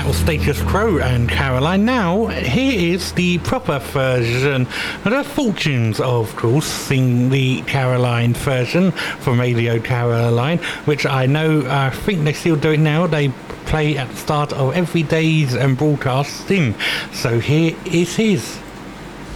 that was Status Quo and Caroline. Now, here is the proper version. The Fortunes, of course, sing the Caroline version from Radio Caroline, which I think they still do it now. They play at the start of every day's broadcasting. So here is his.